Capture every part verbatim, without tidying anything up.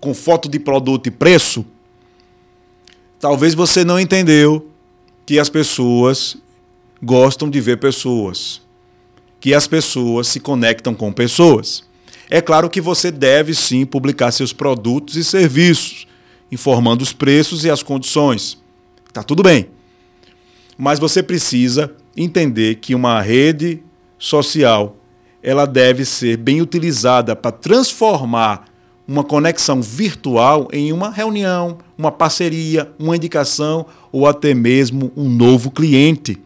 com foto de produto e preço, talvez você não entendeu que as pessoas gostam de ver pessoas, que as pessoas se conectam com pessoas. É claro que você deve sim publicar seus produtos e serviços, informando os preços e as condições. Tá tudo bem. Mas você precisa entender que uma rede social, ela deve ser bem utilizada para transformar uma conexão virtual em uma reunião, uma parceria, uma indicação ou até mesmo um novo cliente.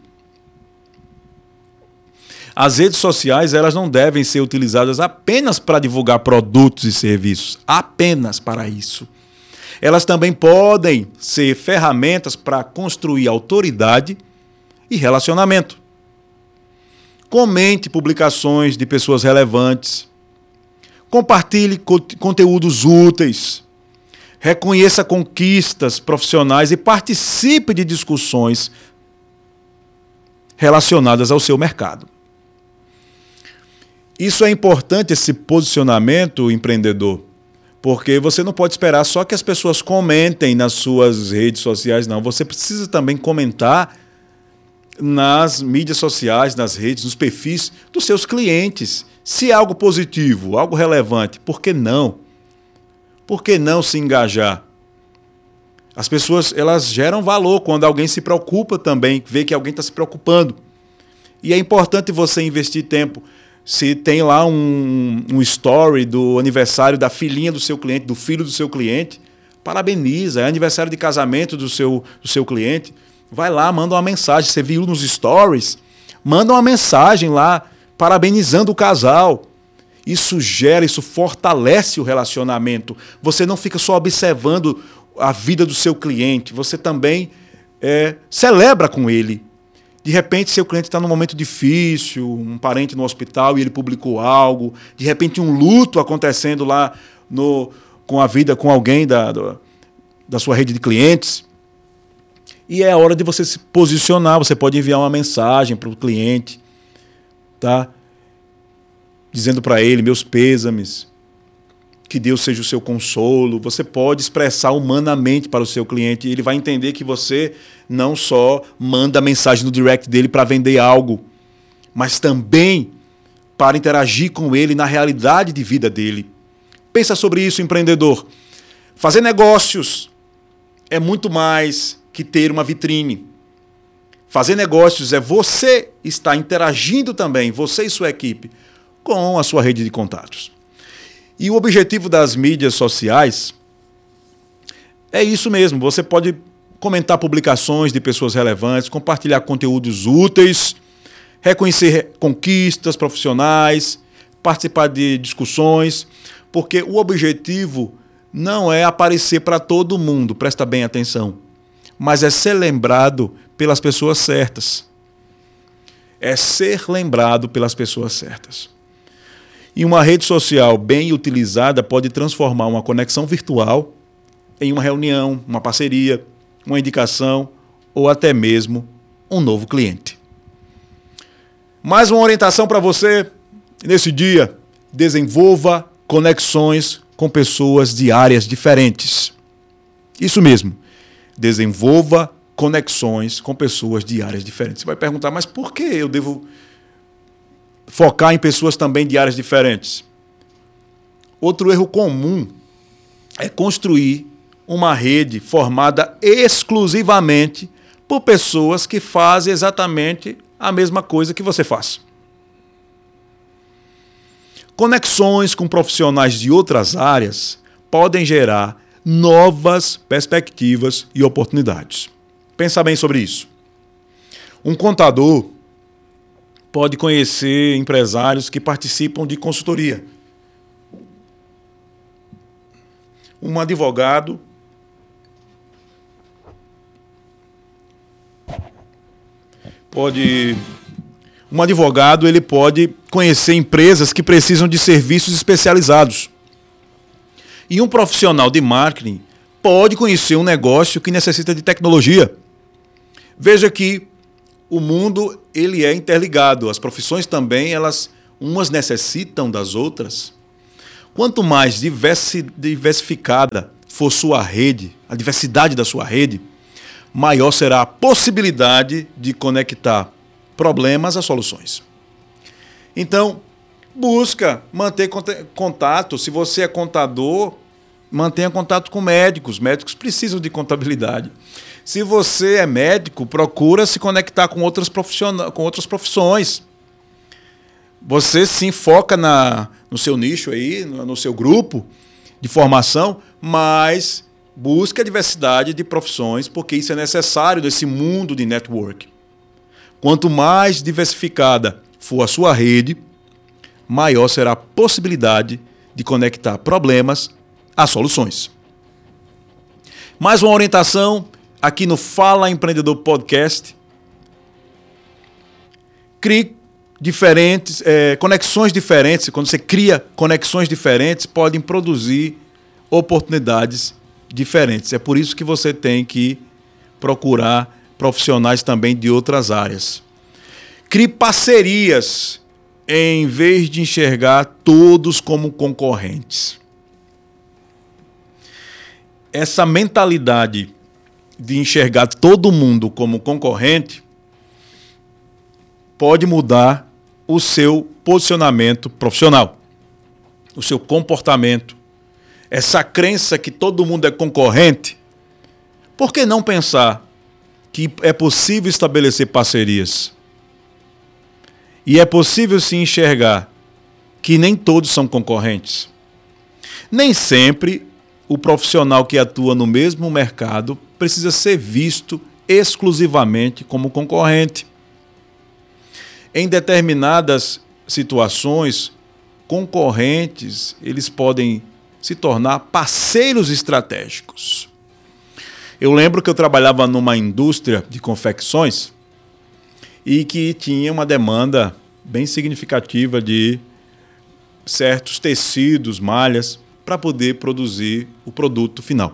As redes sociais, elas não devem ser utilizadas apenas para divulgar produtos e serviços, apenas para isso. Elas também podem ser ferramentas para construir autoridade e relacionamento. Comente publicações de pessoas relevantes. Compartilhe co- conteúdos úteis. Reconheça conquistas profissionais e participe de discussões relacionadas ao seu mercado. Isso é importante, esse posicionamento empreendedor, porque você não pode esperar só que as pessoas comentem nas suas redes sociais, não. Você precisa também comentar nas mídias sociais, nas redes, nos perfis dos seus clientes. Se é algo positivo, algo relevante, por que não? Por que não se engajar? As pessoas, elas geram valor quando alguém se preocupa também, vê que alguém está se preocupando. E é importante você investir tempo. Se tem lá um, um story do aniversário da filhinha do seu cliente, do filho do seu cliente, parabeniza. É aniversário de casamento do seu, do seu cliente. Vai lá, manda uma mensagem. Você viu nos stories? Manda uma mensagem lá, parabenizando o casal. Isso gera, isso fortalece o relacionamento. Você não fica só observando a vida do seu cliente. Você também é, celebra com ele. De repente, seu cliente está num momento difícil, um parente no hospital e ele publicou algo. De repente, um luto acontecendo lá no, com a vida, com alguém da, da sua rede de clientes. E é a hora de você se posicionar. Você pode enviar uma mensagem para o cliente, tá? Dizendo para ele, meus pêsames, que Deus seja o seu consolo. Você pode expressar humanamente para o seu cliente e ele vai entender que você não só manda a mensagem no direct dele para vender algo, mas também para interagir com ele na realidade de vida dele. Pensa sobre isso, empreendedor. Fazer negócios é muito mais que ter uma vitrine. Fazer negócios é você estar interagindo também, você e sua equipe, com a sua rede de contatos. E o objetivo das mídias sociais é isso mesmo. Você pode comentar publicações de pessoas relevantes, compartilhar conteúdos úteis, reconhecer conquistas profissionais, participar de discussões, porque o objetivo não é aparecer para todo mundo, presta bem atenção, mas é ser lembrado pelas pessoas certas. É ser lembrado pelas pessoas certas. E uma rede social bem utilizada pode transformar uma conexão virtual em uma reunião, uma parceria, uma indicação ou até mesmo um novo cliente. Mais uma orientação para você nesse dia: desenvolva conexões com pessoas de áreas diferentes. Isso mesmo, desenvolva conexões com pessoas de áreas diferentes. Você vai perguntar, mas por que eu devo focar em pessoas também de áreas diferentes? Outro erro comum é construir uma rede formada exclusivamente por pessoas que fazem exatamente a mesma coisa que você faz. Conexões com profissionais de outras áreas podem gerar novas perspectivas e oportunidades. Pensa bem sobre isso. Um contador pode conhecer empresários que participam de consultoria. Um advogado pode um advogado ele pode conhecer empresas que precisam de serviços especializados. E um profissional de marketing pode conhecer um negócio que necessita de tecnologia. Veja que o mundo ele é interligado, as profissões também, elas umas necessitam das outras. Quanto mais diversi, diversificada for sua rede, a diversidade da sua rede, maior será a possibilidade de conectar problemas a soluções. Então, busca manter contato. Se você é contador, mantenha contato com médicos. Médicos precisam de contabilidade. Se você é médico, procura se conectar com outras, profissionais, com outras profissões. Você sim foca na, no seu nicho aí, no, no seu grupo de formação, mas busque a diversidade de profissões, porque isso é necessário nesse mundo de network. Quanto mais diversificada for a sua rede, maior será a possibilidade de conectar problemas a soluções. Mais uma orientação aqui no Fala Empreendedor Podcast. Crie diferentes, é, conexões diferentes. Quando você cria conexões diferentes, podem produzir oportunidades diferentes. É por isso que você tem que procurar profissionais também de outras áreas. Crie parcerias em vez de enxergar todos como concorrentes. Essa mentalidade de enxergar todo mundo como concorrente pode mudar o seu posicionamento profissional, o seu comportamento. Essa crença que todo mundo é concorrente, por que não pensar que é possível estabelecer parcerias? E é possível se enxergar que nem todos são concorrentes. Nem sempre o profissional que atua no mesmo mercado precisa ser visto exclusivamente como concorrente. Em determinadas situações, concorrentes, eles podem se tornar parceiros estratégicos. Eu lembro que eu trabalhava numa indústria de confecções e que tinha uma demanda bem significativa de certos tecidos, malhas, para poder produzir o produto final.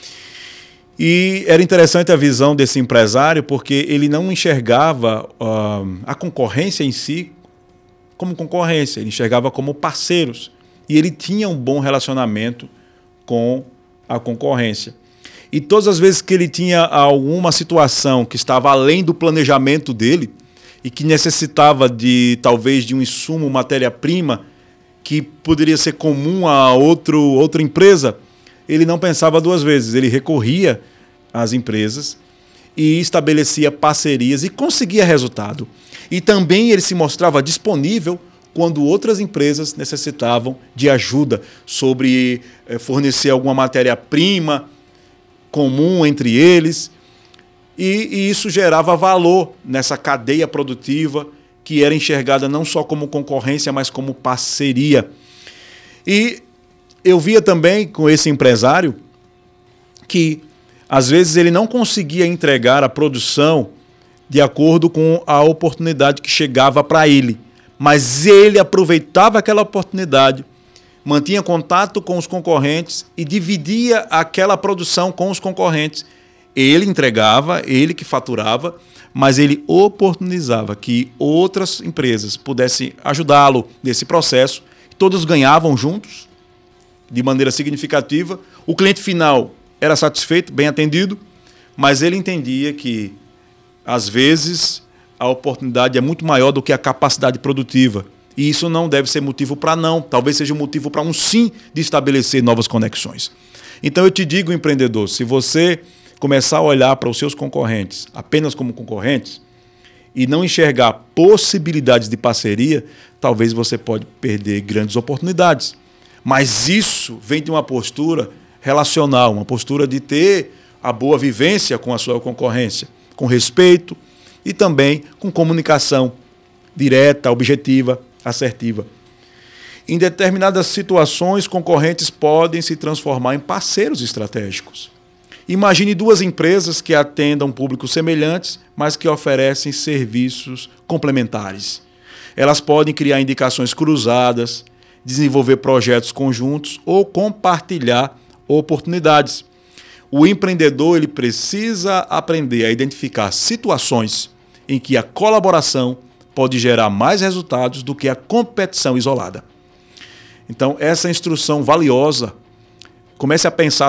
E era interessante a visão desse empresário, porque ele não enxergava uh, a concorrência em si como concorrência, ele enxergava como parceiros. E ele tinha um bom relacionamento com a concorrência. E todas as vezes que ele tinha alguma situação que estava além do planejamento dele e que necessitava de talvez de um insumo, matéria-prima, que poderia ser comum a outro, outra empresa, ele não pensava duas vezes. Ele recorria às empresas e estabelecia parcerias e conseguia resultado. E também ele se mostrava disponível quando outras empresas necessitavam de ajuda sobre eh, fornecer alguma matéria-prima comum entre eles. E, e isso gerava valor nessa cadeia produtiva que era enxergada não só como concorrência, mas como parceria. E eu via também com esse empresário que, às vezes, ele não conseguia entregar a produção de acordo com a oportunidade que chegava para ele. Mas ele aproveitava aquela oportunidade, mantinha contato com os concorrentes e dividia aquela produção com os concorrentes. Ele entregava, ele que faturava, mas ele oportunizava que outras empresas pudessem ajudá-lo nesse processo. Todos ganhavam juntos, de maneira significativa. O cliente final era satisfeito, bem atendido, mas ele entendia que, às vezes, a oportunidade é muito maior do que a capacidade produtiva. E isso não deve ser motivo para não, talvez seja um motivo para um sim de estabelecer novas conexões. Então eu te digo, empreendedor, se você começar a olhar para os seus concorrentes apenas como concorrentes e não enxergar possibilidades de parceria, talvez você pode perder grandes oportunidades. Mas isso vem de uma postura relacional, uma postura de ter a boa vivência com a sua concorrência, com respeito e também com comunicação direta, objetiva, assertiva. Em determinadas situações, concorrentes podem se transformar em parceiros estratégicos. Imagine duas empresas que atendam públicos semelhantes, mas que oferecem serviços complementares. Elas podem criar indicações cruzadas, desenvolver projetos conjuntos ou compartilhar oportunidades. O empreendedor ele precisa aprender a identificar situações em que a colaboração pode gerar mais resultados do que a competição isolada. Então, essa instrução valiosa, comece a pensar